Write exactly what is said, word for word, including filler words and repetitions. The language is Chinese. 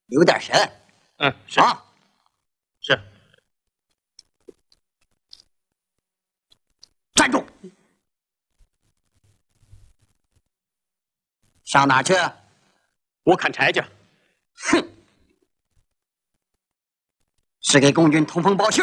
留点神。 嗯，是啊， 是。 站住！上哪儿去？ 我砍柴去。 哼！是给共军通风报信。